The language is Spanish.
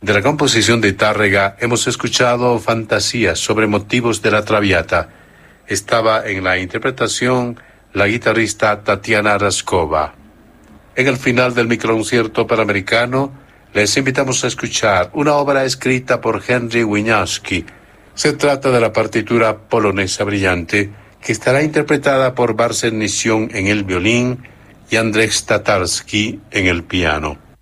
De la composición de Tárrega hemos escuchado Fantasías sobre motivos de la Traviata. Estaba en la interpretación la guitarrista Tatiana Raskova. En el final del microconcierto panamericano les invitamos a escuchar una obra escrita por Henryk Wieniawski. Se trata de la partitura polonesa brillante que estará interpretada por Barsen Nision en el violín y Andrzej Tatarski en el piano.